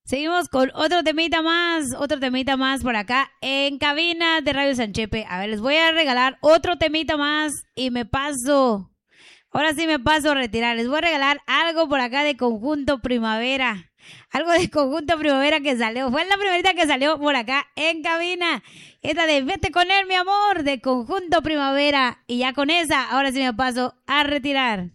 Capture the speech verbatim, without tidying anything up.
Seguimos con otro temita más, otro temita más por acá en cabina de Radio Sanchepe. A ver, les voy a regalar otro temita más y me paso. Ahora sí me paso a retirar. Les voy a regalar algo por acá de Conjunto Primavera. Algo de Conjunto Primavera que salió. Fue la primerita que salió por acá en cabina. Esta de Vete con él, mi amor, de Conjunto Primavera. Y ya con esa, ahora sí me paso a retirar.